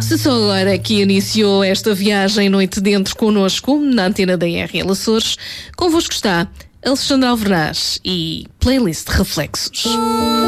Se só agora que iniciou esta viagem noite dentro connosco, na antena da RL Açores, convosco está Alexandre Alvernaz e Playlist Reflexos.